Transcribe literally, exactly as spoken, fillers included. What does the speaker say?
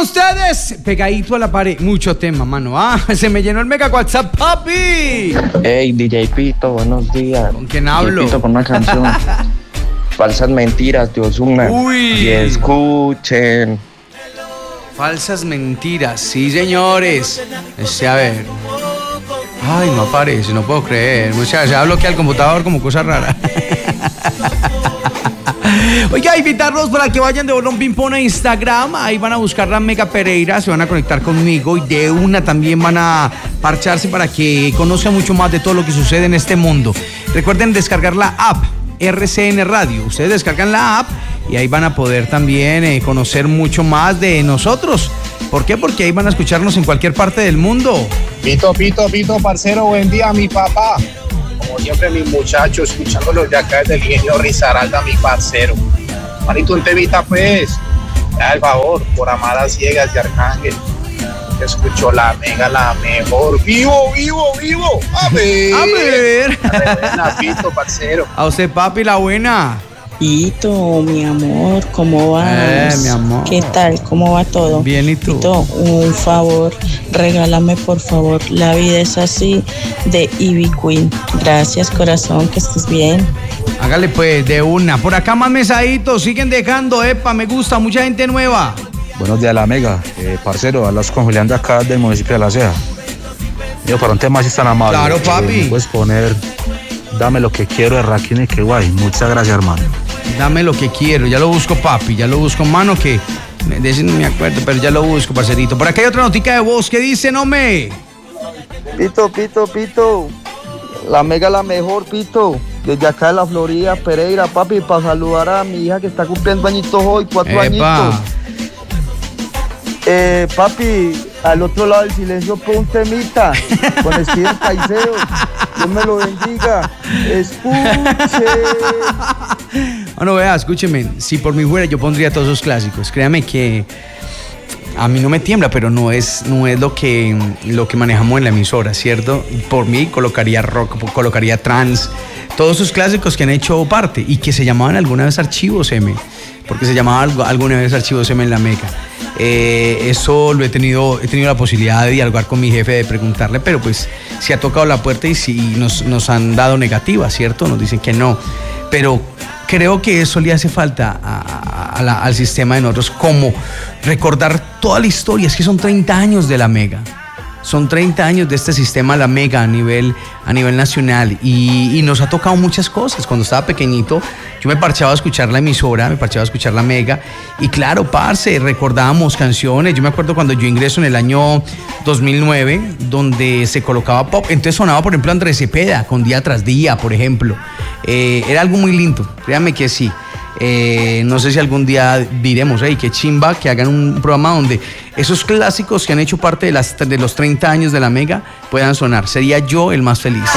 ustedes, pegadito a la pared, mucho tema, mano. Ah, se me llenó el mega WhatsApp, papi. Hey, D J Pito, buenos días. ¿Con quién hablo? D J Pito, con una canción. Falsas mentiras de Ozuna. Uy. Y escuchen. Falsas mentiras, sí, señores. Este, a ver. Ay, no aparece, no puedo creer. Muchachos, se ha bloqueado el computador como cosa rara. Oiga, invitarlos para que vayan de Bolón Pimpón a Instagram. Ahí van a buscar la Mega Pereira, se van a conectar conmigo y de una también van a parcharse para que conozcan mucho más de todo lo que sucede en este mundo. Recuerden descargar la app R C N Radio. Ustedes descargan la app y ahí van a poder también eh, conocer mucho más de nosotros. ¿Por qué? Porque ahí van a escucharnos en cualquier parte del mundo. Pito, Pito, Pito, parcero, buen día, mi papá. Como siempre, mis muchachos, escuchándolos de acá desde el ingenio Risaralda, mi parcero. Manito, un temita, pues. Me da el favor, por Amadas Ciegas de Arcángel. Te escucho la mega, la mejor. ¡Vivo, vivo, vivo! ¡A ver! A ver. Buena, Pito, parcero. A usted, papi, la buena. Pito, mi amor, ¿cómo vas? Eh, mi amor. ¿Qué tal? ¿Cómo va todo? Bien, ¿y tú? Pito, un favor, regálame por favor La vida es así de Ivy Queen. Gracias, corazón, que estés bien. Hágale pues, de una. Por acá más mensajitos, siguen dejando, epa, me gusta, mucha gente nueva. Buenos días, la Mega. Eh, parcero, hablas con Julián de acá del municipio de La Ceja. Yo, para un tema así tan amable. Claro, papi. Eh, puedes poner Dame lo que quiero de Rakim y que guay. Muchas gracias, hermano. Dame lo que quiero, ya lo busco, papi, ya lo busco, mano, que de ese no me acuerdo, pero ya lo busco, parcerito. Por acá hay otra notica de voz que dice, no me... Pito, Pito, Pito, la Mega la mejor, Pito. Desde acá de la Florida, Pereira, papi, para saludar a mi hija que está cumpliendo añitos hoy, cuatro Epa. añitos. Eh, papi, al otro lado del silencio pon un temita con Steven Caicedo. Dios me lo bendiga. Escuche. Bueno, vea, escúcheme, si por mí fuera yo pondría todos esos clásicos. Créame que a mí no me tiembla, pero no es, no es lo que, lo que manejamos en la emisora, ¿cierto? Por mí colocaría rock, colocaría trance, todos esos clásicos que han hecho parte y que se llamaban alguna vez Archivos M, porque se llamaba alguna vez Archivos M en la Mega. Eh, eso lo he tenido, he tenido la posibilidad de dialogar con mi jefe, de preguntarle, pero pues si ha tocado la puerta y si nos, nos han dado negativas, ¿cierto? Nos dicen que no, pero creo que eso le hace falta a, a, a la, al sistema de nosotros, como recordar toda la historia. Es que son treinta años de la Mega. Son treinta años de este sistema, la Mega, a nivel, a nivel nacional. Y, y nos ha tocado muchas cosas. Cuando estaba pequeñito, yo me parchaba a escuchar la emisora, me parchaba a escuchar la Mega. Y claro, parce, recordábamos canciones. Yo me acuerdo cuando yo ingreso en el año dos mil nueve, donde se colocaba pop. Entonces sonaba, por ejemplo, Andrés Cepeda, con Día tras Día, por ejemplo. Eh, era algo muy lindo, créanme que sí. Eh, no sé si algún día diremos, hey, qué chimba que hagan un programa donde esos clásicos que han hecho parte de, las, de los treinta años de la Mega puedan sonar. Sería yo el más feliz.